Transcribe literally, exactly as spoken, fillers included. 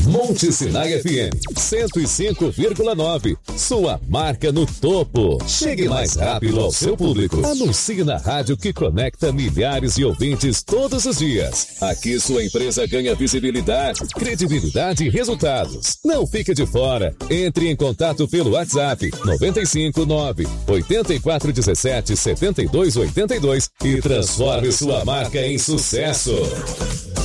Monte Sinai F M cento e cinco vírgula nove. Sua marca no topo. Chegue mais rápido ao seu público. Anuncie na rádio que conecta milhares de ouvintes todos os dias. Aqui sua empresa ganha visibilidade, credibilidade e resultados. Não fique de fora. Entre em contato pelo WhatsApp nove cinco nove, oito quatro um sete, sete dois oito dois e transforme sua marca em sucesso.